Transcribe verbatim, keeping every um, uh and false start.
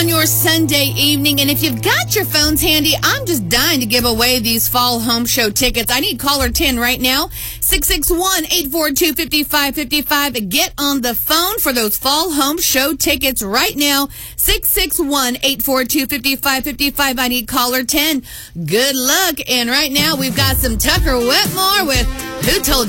your Sunday evening. And if you've got your phones handy, I'm just dying to give away these Fall Home Show tickets. I need caller ten right now. six six one, eight four two, five five five five. Get on the phone for those Fall Home Show tickets right now. six six one, eight four two, five five five five. I need caller ten. Good luck. And right now we've got some Tucker Wetmore with Who Told